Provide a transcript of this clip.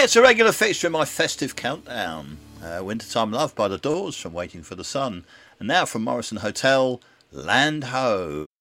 it's a regular fixture in my festive countdown. Wintertime Love by The Doors from Waiting for the Sun. And now from Morrison Hotel, Land Ho.